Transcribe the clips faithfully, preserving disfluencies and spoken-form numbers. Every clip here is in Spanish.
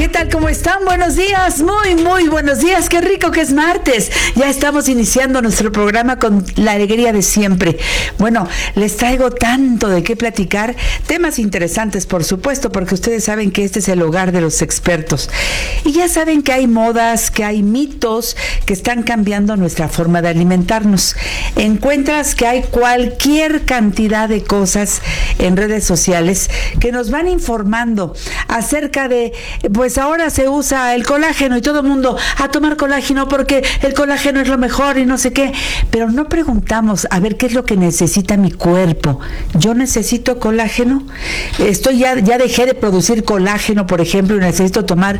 ¿Qué tal? ¿Cómo están? Buenos días, muy, muy buenos días. Qué rico que es martes. Ya estamos iniciando nuestro programa con la alegría de siempre. Bueno, les traigo tanto de qué platicar, temas interesantes, por supuesto, porque ustedes saben que este es el hogar de los expertos. Y ya saben que hay modas, que hay mitos que están cambiando nuestra forma de alimentarnos. Encuentras que hay cualquier cantidad de cosas en redes sociales que nos van informando acerca de, pues ahora se usa el colágeno y todo el mundo a tomar colágeno porque el colágeno es lo mejor y no sé qué, pero no preguntamos a ver qué es lo que necesita mi cuerpo. ¿Yo necesito colágeno? Estoy ya, ya dejé de producir colágeno, por ejemplo, y necesito tomar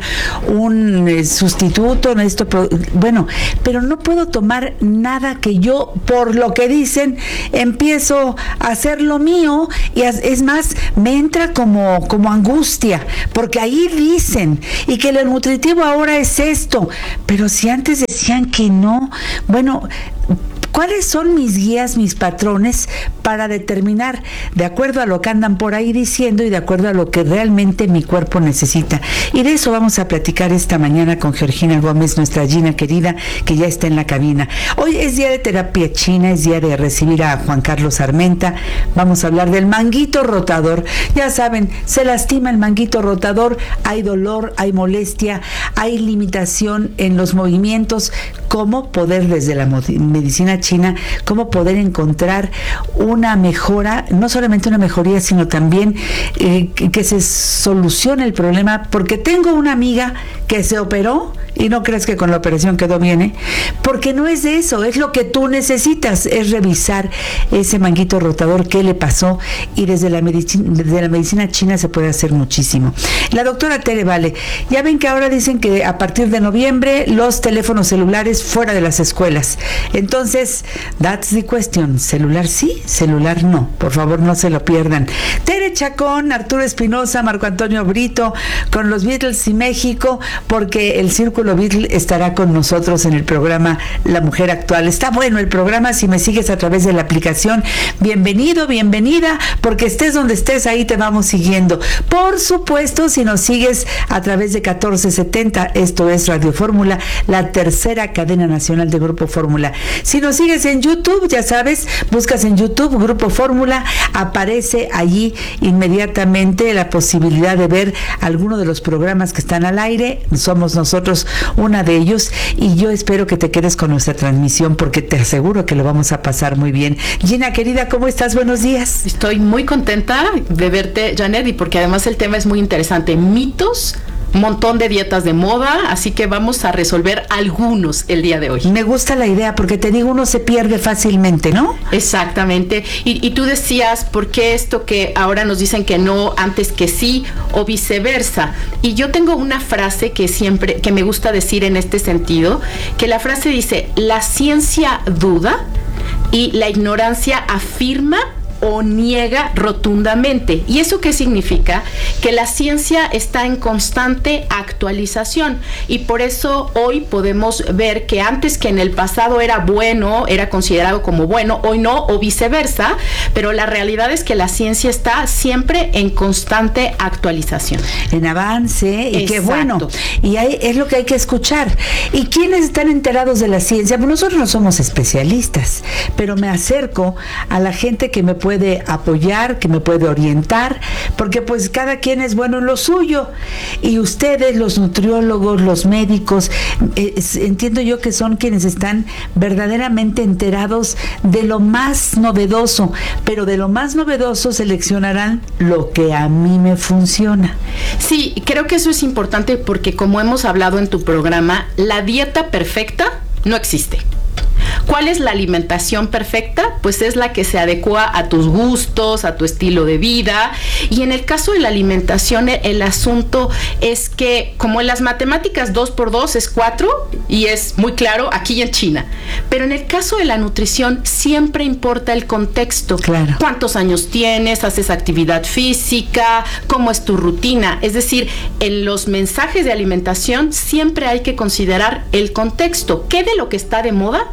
un eh, sustituto, necesito pro- bueno, pero no puedo tomar nada que yo, por lo que dicen, empiezo a hacer lo mío y es más, me entra como, como angustia, porque ahí dicen, y que lo nutritivo ahora es esto, pero si antes decían que no, bueno, ¿cuáles son mis guías, mis patrones para determinar, de acuerdo a lo que andan por ahí diciendo y de acuerdo a lo que realmente mi cuerpo necesita? Y de eso vamos a platicar esta mañana con Georgina Gómez, nuestra Gina querida, que ya está en la cabina. Hoy es día de terapia china, es día de recibir a Juan Carlos Armenta. Vamos a hablar del manguito rotador. Ya saben, se lastima el manguito rotador, hay dolor, hay molestia, hay limitación en los movimientos. ¿Cómo poder desde la medicina china, cómo poder encontrar una mejora, no solamente una mejoría, sino también eh, que, que se solucione el problema? Porque tengo una amiga que se operó y no creas que con la operación quedó bien, ¿eh? Porque no es de eso, es lo que tú necesitas, es revisar ese manguito rotador, qué le pasó, y desde la medicina, desde la medicina china se puede hacer muchísimo. La doctora Tere Vale, ya ven que ahora dicen que a partir de noviembre los teléfonos celulares fuera de las escuelas. Entonces, that's the question, celular sí, celular no, por favor no se lo pierdan. Tere Chacón, Arturo Espinosa, Marco Antonio Brito, con los Beatles y México, porque el Círculo Beatle estará con nosotros en el programa La Mujer Actual. Está bueno el programa, si me sigues a través de la aplicación, bienvenido, bienvenida, porque estés donde estés, ahí te vamos siguiendo. Por supuesto, si nos sigues a través de catorce setenta, esto es Radio Fórmula, la tercera cadena nacional de Grupo Fórmula. Si nos sigues en YouTube, ya sabes, buscas en YouTube Grupo Fórmula, aparece allí inmediatamente la posibilidad de ver alguno de los programas que están al aire. Somos nosotros una de ellos, y yo espero que te quedes con nuestra transmisión porque te aseguro que lo vamos a pasar muy bien. Gina querida, ¿cómo estás? Buenos días. Estoy muy contenta de verte, Janet, y porque además el tema es muy interesante. Mitos, un montón de dietas de moda, así que vamos a resolver algunos el día de hoy. Me gusta la idea porque te digo, uno se pierde fácilmente, ¿no? Exactamente. Y, y tú decías, ¿por qué esto que ahora nos dicen que no, antes que sí, o viceversa? Y yo tengo una frase que siempre, que me gusta decir en este sentido, que la frase dice, la ciencia duda y la ignorancia afirma o niega rotundamente. ¿Y eso qué significa? Que la ciencia está en constante actualización, y por eso hoy podemos ver que antes, que en el pasado era bueno, era considerado como bueno, hoy no, o viceversa, pero la realidad es que la ciencia está siempre en constante actualización. En avance, y exacto. Qué bueno. Y ahí es lo que hay que escuchar. ¿Y quiénes están enterados de la ciencia? Pues nosotros no somos especialistas, pero me acerco a la gente que me puede apoyar, que me puede orientar, porque pues cada quien es bueno en lo suyo, y ustedes, los nutriólogos, los médicos, eh, entiendo yo que son quienes están verdaderamente enterados de lo más novedoso, pero de lo más novedoso seleccionarán lo que a mí me funciona. Sí, creo que eso es importante porque, como hemos hablado en tu programa, la dieta perfecta no existe. ¿Cuál es la alimentación perfecta? Pues es la que se adecua a tus gustos, a tu estilo de vida. Y en el caso de la alimentación, el asunto es que, como en las matemáticas, dos por dos es cuatro, y es muy claro aquí en China. Pero en el caso de la nutrición, siempre importa el contexto. Claro. ¿Cuántos años tienes? ¿Haces actividad física? ¿Cómo es tu rutina? Es decir, en los mensajes de alimentación siempre hay que considerar el contexto. ¿Qué de lo que está de moda me queda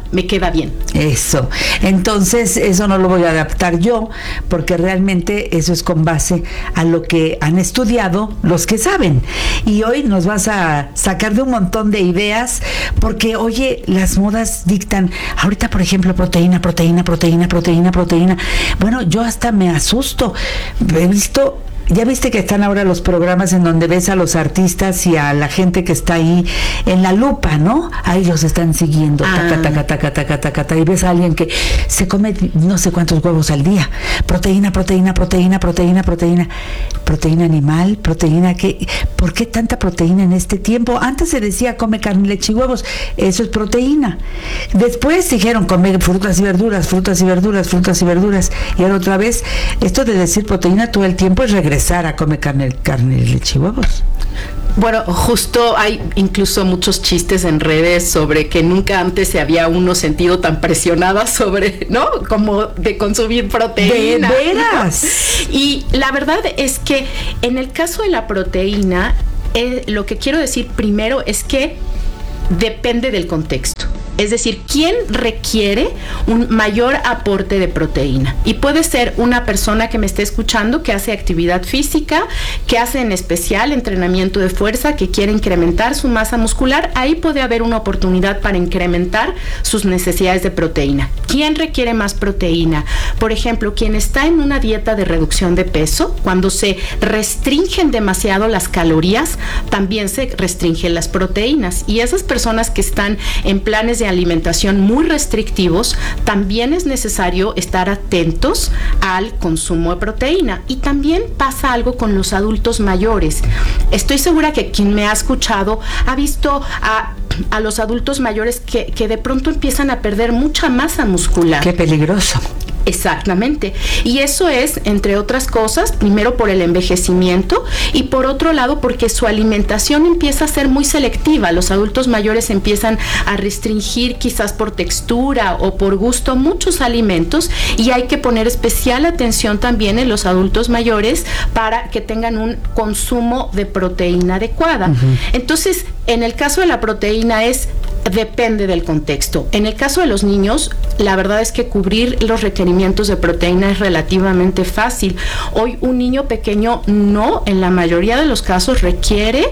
queda bien. Eso. Entonces, eso no lo voy a adaptar yo, porque realmente eso es con base a lo que han estudiado los que saben. Y hoy nos vas a sacar de un montón de ideas, porque, oye, las modas dictan, ahorita, por ejemplo, proteína, proteína, proteína, proteína, proteína. Bueno, yo hasta me asusto. He visto... Ya viste que están ahora los programas en donde ves a los artistas y a la gente que está ahí en la lupa, ¿no? Ahí los están siguiendo, ah. taca, taca, taca, taca, taca, taca, y ves a alguien que se come no sé cuántos huevos al día. Proteína, proteína, proteína, proteína, proteína. Proteína animal, proteína que... ¿Por qué tanta proteína en este tiempo? Antes se decía come carne, leche y huevos. Eso es proteína. Después dijeron come frutas y verduras, frutas y verduras, frutas y verduras. Y ahora otra vez, esto de decir proteína todo el tiempo es regresar a comer carne, carne, leche y huevos. Bueno, justo hay incluso muchos chistes en redes sobre que nunca antes se había uno sentido tan presionada sobre, ¿no? Como de consumir proteína. ¿De veras? Y la verdad es que en el caso de la proteína, eh, lo que quiero decir primero es que depende del contexto. Es decir, ¿quién requiere un mayor aporte de proteína? Y puede ser una persona que me esté escuchando que hace actividad física, que hace en especial entrenamiento de fuerza, que quiere incrementar su masa muscular. Ahí puede haber una oportunidad para incrementar sus necesidades de proteína. ¿Quién requiere más proteína? Por ejemplo, quien está en una dieta de reducción de peso, cuando se restringen demasiado las calorías, también se restringen las proteínas. Y esas personas que están en planes de alimentación muy restrictivos, también es necesario estar atentos al consumo de proteína. Y también pasa algo con los adultos mayores. Estoy segura que quien me ha escuchado ha visto a a los adultos mayores que, que de pronto empiezan a perder mucha masa muscular. ¡Qué peligroso! Exactamente. Y eso es, entre otras cosas, primero por el envejecimiento y por otro lado porque su alimentación empieza a ser muy selectiva. Los adultos mayores empiezan a restringir quizás por textura o por gusto muchos alimentos y hay que poner especial atención también en los adultos mayores para que tengan un consumo de proteína adecuada. Uh-huh. Entonces, en el caso de la proteína es depende del contexto. En el caso de los niños, la verdad es que cubrir los requerimientos de proteína es relativamente fácil. Hoy un niño pequeño no, en la mayoría de los casos requiere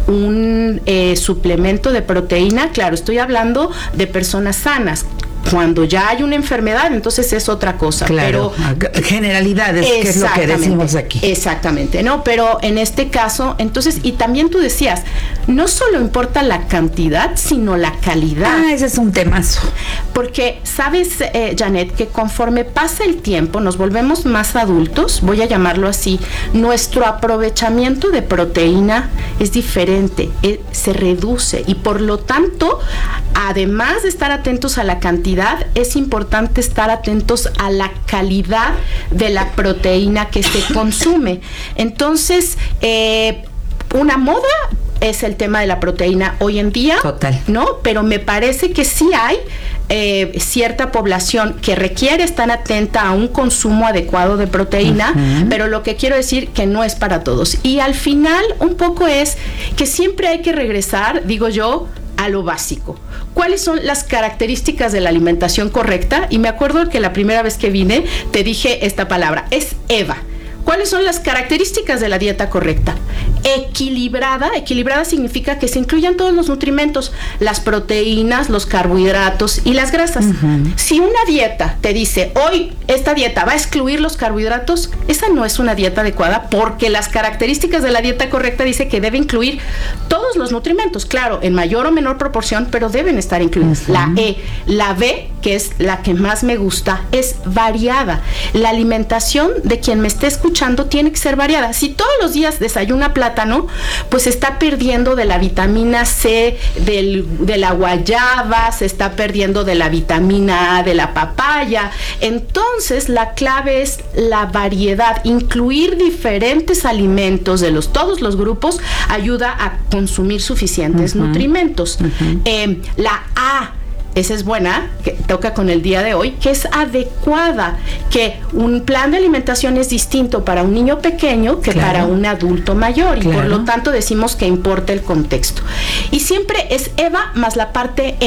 un eh, suplemento de proteína. Claro, estoy hablando de personas sanas. Cuando ya hay una enfermedad, entonces es otra cosa. Claro, pero generalidades, que es lo que decimos aquí. Exactamente, ¿no? Pero en este caso, entonces, y también tú decías, no solo importa la cantidad, sino la calidad. Ah, ese es un temazo. Porque, ¿sabes, eh, Janet, que conforme pasa el tiempo, nos volvemos más adultos, voy a llamarlo así, nuestro aprovechamiento de proteína es diferente, eh, se reduce y por lo tanto, además de estar atentos a la cantidad, es importante estar atentos a la calidad de la proteína que se consume. Entonces, eh, una moda es el tema de la proteína hoy en día. Total. ¿No? Pero me parece que sí hay eh, cierta población que requiere estar atenta a un consumo adecuado de proteína, uh-huh. pero lo que quiero decir que no es para todos. Y al final, un poco es que siempre hay que regresar, digo yo, a lo básico. ¿Cuáles son las características de la alimentación correcta? Y me acuerdo que la primera vez que vine te dije esta palabra, es EVA. ¿Cuáles son las características de la dieta correcta? Equilibrada. Equilibrada significa que se incluyan todos los nutrimentos, las proteínas, los carbohidratos y las grasas. Uh-huh. Si una dieta te dice, hoy esta dieta va a excluir los carbohidratos, esa no es una dieta adecuada porque las características de la dieta correcta dice que debe incluir todos los nutrimentos, claro, en mayor o menor proporción, pero deben estar incluidos. Uh-huh. La E, la B, que es la que más me gusta, es variada. La alimentación de quien me esté escuchando tiene que ser variada. Si todos los días desayuna plátano, pues está perdiendo de la vitamina C del, de la guayaba, se está perdiendo de la vitamina A de la papaya. Entonces, la clave es la variedad. Incluir diferentes alimentos de los todos los grupos ayuda a consumir suficientes uh-huh. nutrimentos. Uh-huh. Eh, la A, esa es buena, que toca con el día de hoy, que es adecuada, que un plan de alimentación es distinto para un niño pequeño que claro. para un adulto mayor, claro. y por lo tanto decimos que importa el contexto. Y siempre es EVA más la parte M.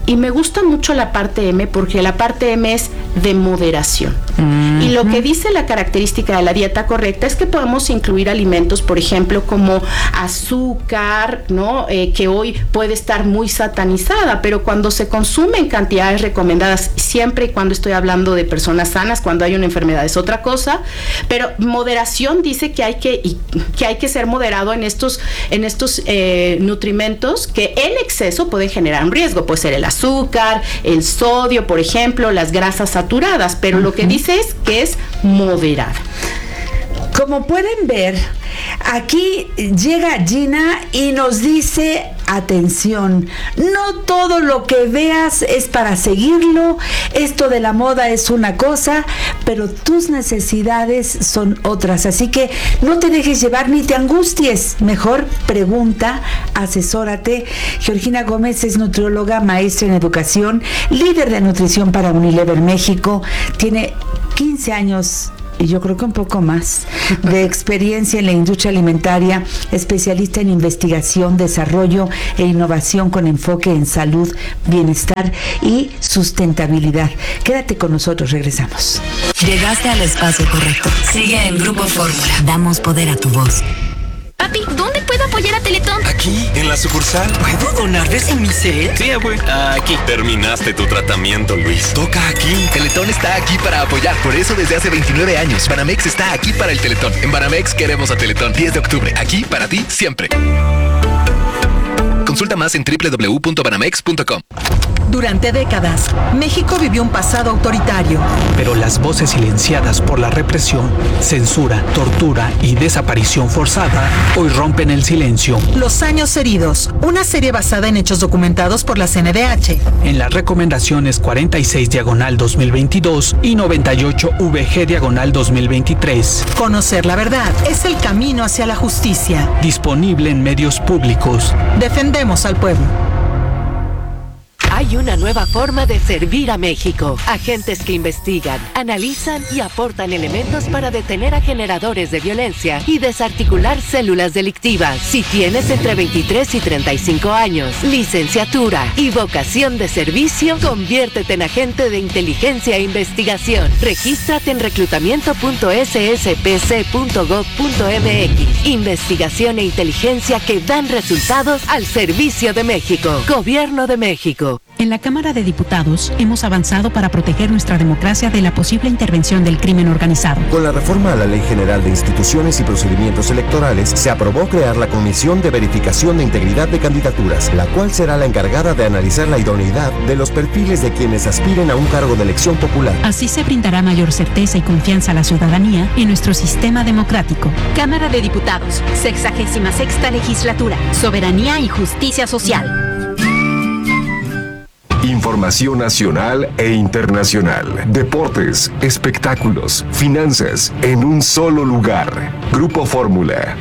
Y me gusta mucho la parte M porque la parte M es de moderación. Mm-hmm. Y lo que dice la característica de la dieta correcta es que podemos incluir alimentos, por ejemplo, como azúcar, ¿no? Eh, que hoy puede estar muy satanizada, pero cuando se consume en cantidades recomendadas, siempre y cuando estoy hablando de personas sanas, cuando hay una enfermedad es otra cosa, pero moderación dice que hay que, y, que, hay que ser moderado en estos, en estos eh, nutrimentos que en exceso pueden generar un riesgo, puede ser el azúcar, el sodio, por ejemplo, las grasas saturadas, pero uh-huh. lo que dice es que es moderada. Como pueden ver, aquí llega Gina y nos dice, atención, no todo lo que veas es para seguirlo, esto de la moda es una cosa, pero tus necesidades son otras, así que no te dejes llevar ni te angusties, mejor pregunta, asesórate. Georgina Gómez es nutrióloga, maestra en educación, líder de nutrición para Unilever México, tiene quince años y yo creo que un poco más de experiencia en la industria alimentaria, especialista en investigación, desarrollo e innovación con enfoque en salud, bienestar y sustentabilidad. Quédate con nosotros, regresamos. Llegaste al espacio correcto. Sigue en Grupo Fórmula. Damos poder a tu voz. Papi, ¿dónde puedo apoyar a Teletón? Aquí, en la sucursal. ¿Puedo donarles en mi set? Sí, abue. Aquí. Terminaste tu tratamiento, Luis. Toca aquí. Teletón está aquí para apoyar. Por eso desde hace veintinueve años, Banamex está aquí para el Teletón. En Banamex queremos a Teletón. diez de octubre. Aquí para ti, siempre. Consulta más en doble u doble u doble u punto banamex punto com. Durante décadas, México vivió un pasado autoritario. Pero las voces silenciadas por la represión, censura, tortura y desaparición forzada hoy rompen el silencio. Los años heridos, una serie basada en hechos documentados por la C N D H. En las recomendaciones cuarenta y seis diagonal dos mil veintidós y noventa y ocho V G diagonal dos mil veintitrés. Conocer la verdad es el camino hacia la justicia. Disponible en medios públicos. Defendemos al pueblo. Hay una nueva forma de servir a México. Agentes que investigan, analizan y aportan elementos para detener a generadores de violencia y desarticular células delictivas. Si tienes entre veintitrés y treinta y cinco años, licenciatura y vocación de servicio, conviértete en agente de inteligencia e investigación. Regístrate en reclutamiento punto s s p c punto gov punto m x. Investigación e inteligencia que dan resultados al servicio de México. Gobierno de México. En la Cámara de Diputados hemos avanzado para proteger nuestra democracia de la posible intervención del crimen organizado. Con la reforma a la Ley General de Instituciones y Procedimientos Electorales, se aprobó crear la Comisión de Verificación de Integridad de Candidaturas, la cual será la encargada de analizar la idoneidad de los perfiles de quienes aspiren a un cargo de elección popular. Así se brindará mayor certeza y confianza a la ciudadanía en nuestro sistema democrático. Cámara de Diputados, sexagésima sexta legislatura, soberanía y justicia social. Información nacional e internacional, deportes, espectáculos, finanzas, en un solo lugar. Grupo Fórmula.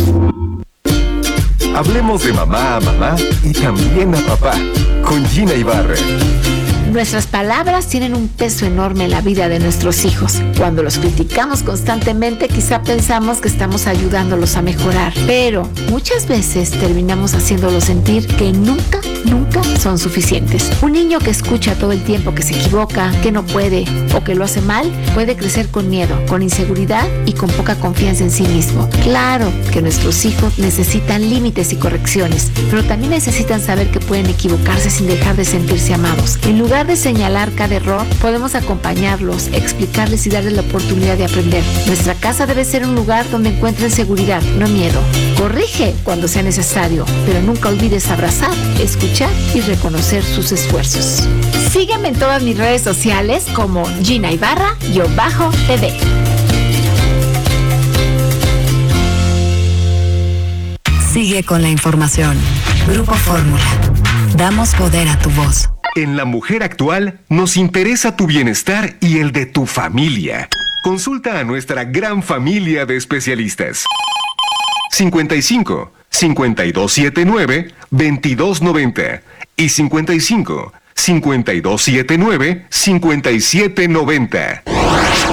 Hablemos de mamá a mamá y también a papá, con Gina Ibarra. Nuestras palabras tienen un peso enorme en la vida de nuestros hijos. Cuando los criticamos constantemente, quizá pensamos que estamos ayudándolos a mejorar, pero muchas veces terminamos haciéndolos sentir que nunca, nunca son suficientes. Un niño que escucha todo el tiempo que se equivoca, que no puede o que lo hace mal, puede crecer con miedo, con inseguridad y con poca confianza en sí mismo. Claro que nuestros hijos necesitan límites y correcciones, pero también necesitan saber que pueden equivocarse sin dejar de sentirse amados. En lugar de señalar cada error, podemos acompañarlos, explicarles y darles la oportunidad de aprender. Nuestra casa debe ser un lugar donde encuentren seguridad, no miedo. Corrige cuando sea necesario, pero nunca olvides abrazar, escuchar y reconocer sus esfuerzos. Sígueme en todas mis redes sociales como Gina Ibarra-T V. Sigue con la información. Grupo Fórmula. Damos poder a tu voz. En La Mujer Actual nos interesa tu bienestar y el de tu familia. Consulta a nuestra gran familia de especialistas. cincuenta y cinco, cincuenta y dos setenta y nueve, veintidós noventa y cincuenta y cinco, cincuenta y dos setenta y nueve, cincuenta y siete noventa.